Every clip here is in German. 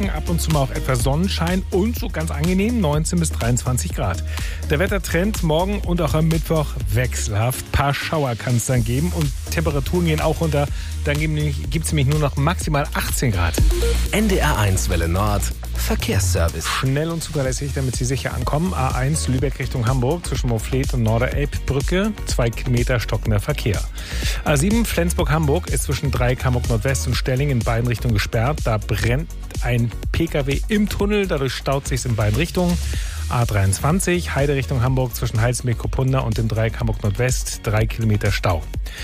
Wolken, ab und zu mal auch etwas Sonnenschein und so ganz angenehm 19 bis 23 Grad. Der Wettertrend morgen und auch am Mittwoch wechselhaft. Ein paar Schauer kann es dann geben und Temperaturen gehen auch runter. Dann gibt es nämlich nur noch maximal 18 Grad. NDR1 Welle Nord. Verkehrsservice. Schnell und zuverlässig, damit Sie sicher ankommen. A1 Lübeck Richtung Hamburg zwischen Moorfleet und Norderelbbrücke. 2 Kilometer stockender Verkehr. A7 Flensburg-Hamburg ist zwischen Dreikamp Nordwest und Stelling in beiden Richtungen gesperrt. Da brennt ein PKW im Tunnel. Dadurch staut sich in beiden Richtungen. A23 Heide Richtung Hamburg zwischen Heinsberg-Kopunda und dem Dreikamp Nordwest. 3 Kilometer Stau.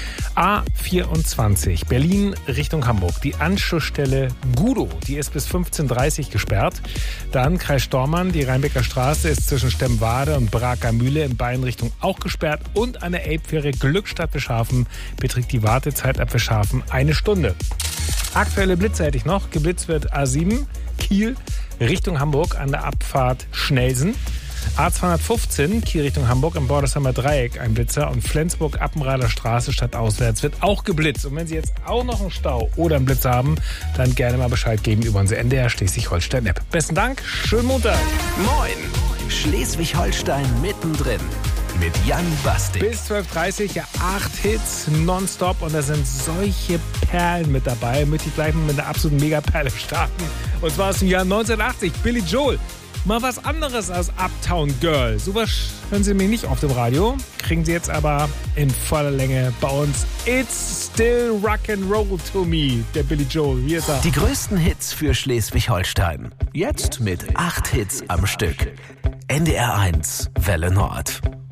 A24 Berlin Richtung Hamburg. Die Anschlussstelle Gudow, die ist bis 15:30 Uhr gesperrt. Dann Kreis Stormann, die Rheinbecker Straße ist zwischen Stemwade und Braker Mühle in beiden Richtungen auch gesperrt. Und an der Elbfähre Glückstadt-Wischhafen beträgt die Wartezeit ab Wischhafen 1 Stunde. Aktuelle Blitze hätte ich noch. Geblitzt wird A7 Kiel Richtung Hamburg an der Abfahrt Schnelsen. A215 Kiel Richtung Hamburg im Bordersheimer Dreieck ein Blitzer und Flensburg-Appenrader Straße stadtauswärts wird auch geblitzt. Und wenn Sie jetzt auch noch einen Stau oder einen Blitz haben, dann gerne mal Bescheid geben über unsere NDR Schleswig-Holstein-App. Besten Dank, schönen Montag. Moin! Schleswig-Holstein mittendrin. Mit Jan Bastik. Bis 12:30 Uhr, 8 Hits nonstop und da sind solche Perlen mit dabei. Möchte ich gleich mit einer absoluten Megaperle starten. Und zwar aus dem Jahr 1980, Billy Joel. Mal was anderes als Uptown Girl. Sowas hören Sie mir nicht auf dem Radio. Kriegen Sie jetzt aber in voller Länge bei uns. It's still rock'n'roll to me, der Billy Joel. Hier ist er. Die größten Hits für Schleswig-Holstein. Jetzt mit 8 Hits am Stück. NDR1 Welle Nord.